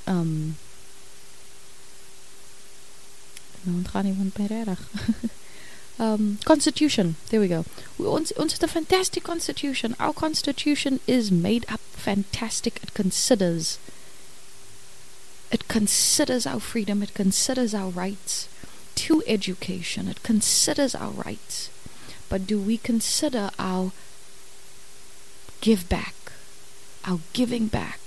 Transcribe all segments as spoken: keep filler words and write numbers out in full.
um nou ontgaan nie van my reg. um constitution, there we go. Ons ons het 'n fantastic constitution. Our constitution is made up fantastic. It considers it considers our freedom, it considers our rights to education, it considers our rights. But do we consider our give back, our giving back?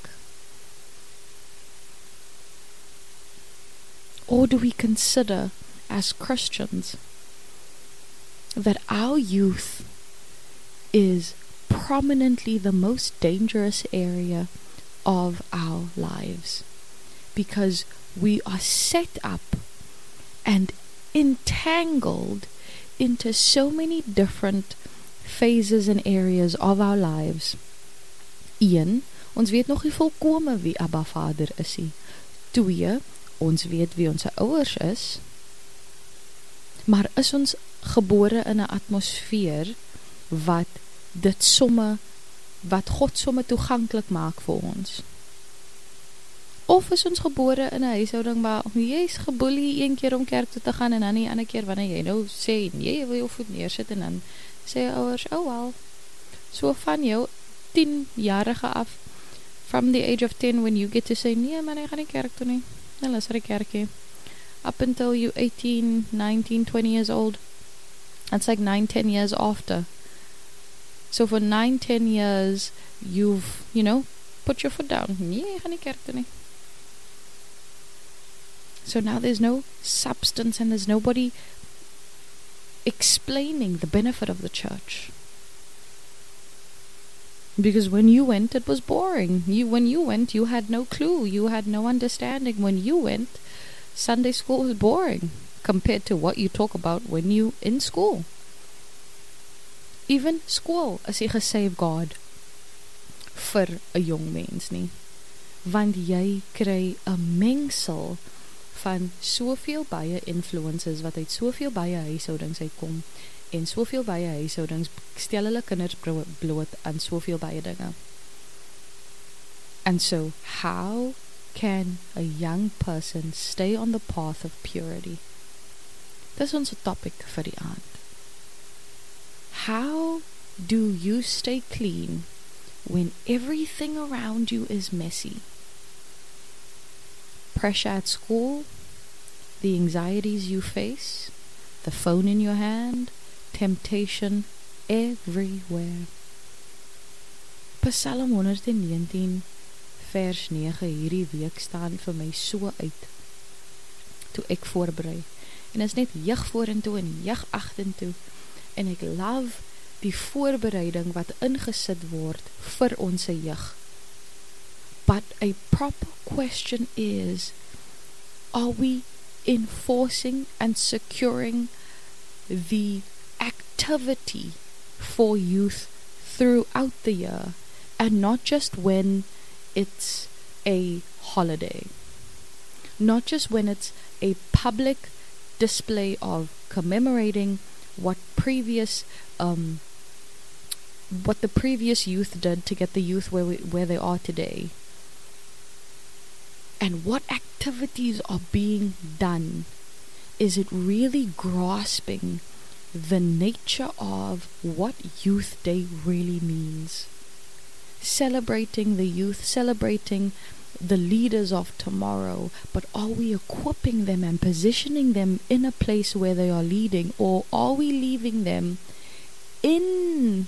Or do we consider as Christians that our youth is prominently the most dangerous area of our lives, because we are set up and entangled into so many different phases and areas of our lives. Een, ons weet nog nie volkome wie Abba Vader is nie. Twee, ons weet wie ons ouers is, maar is ons gebore in 'n atmosfeer wat dit somme, wat God somme toeganklik maak vir ons? Of is ons gebore in 'n huishouding waar jy is geboelie een keer om kerk toe te gaan en dan die ander keer wanneer jy nou sê, nee, jy wil jou voet neersit en dan sê jou ouers, oh well, so van jou tienjarige af, from the age of ten, when you get to say, nee man, jy gaan nie kerk toe nie, nou luister die kerkie, up until you eighteen, nineteen, twenty years old, that's like nine, ten years after. So for nine, ten years, you've, you know, put your foot down, nee, jy gaan nie kerk toe nie. So now there's no substance and there's nobody explaining the benefit of the church. Because when you went, it was boring. You, when you went, you had no clue. You had no understanding. When you went, Sunday school was boring compared to what you talk about when you in school. Even school is nie gesafeguard vir 'n jong mens nie. Want jy kry 'n mengsel van soveel baie influences wat uit soveel baie huishoudings uitkom, en soveel baie huishoudings stel hulle kinders bloot aan soveel baie dinge. And so, how can a young person stay on the path of purity? Dis ons topic vir die aand. How do you stay clean when everything around you is messy? Pressure at school, the anxieties you face, the phone in your hand, temptation everywhere. Psalm one nineteen vers nege hierdie week staan vir my so uit toe ek voorberei. En is net jeg vorentoe en jeg agtertoe, en ek love die voorbereiding wat ingesit word vir ons jeg. But a proper question is, are we enforcing and securing the activity for youth throughout the year, and not just when it's a holiday, not just when it's a public display of commemorating what previous um, what the previous youth did to get the youth where we, where they are today. And what activities are being done? Is it really grasping the nature of what Youth Day really means? Celebrating the youth, celebrating the leaders of tomorrow, but are we equipping them and positioning them in a place where they are leading, or are we leaving them in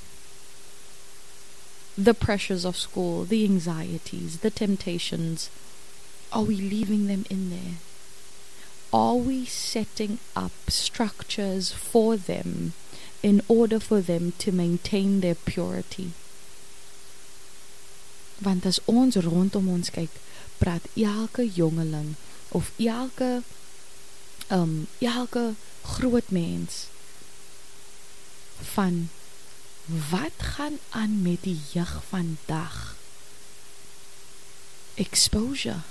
the pressures of school, the anxieties, the temptations? Are we leaving them in there? Are we setting up structures for them in order for them to maintain their purity? Want as ons rondom ons kyk, praat elke jongeling of elke um, elke groot mens van wat gaan aan met die jeug vandag? Exposure.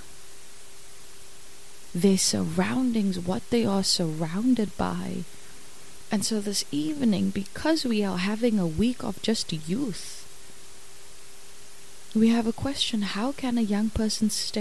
Their surroundings, what they are surrounded by. And so this evening, because we are having a week of just youth, we have a question: how can a young person stay